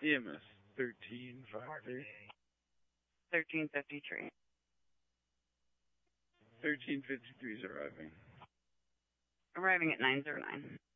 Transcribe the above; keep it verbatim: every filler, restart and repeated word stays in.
E M S thirteen fifty-three. thirteen fifty-three. thirteen fifty-three is arriving. Arriving at nine zero nine.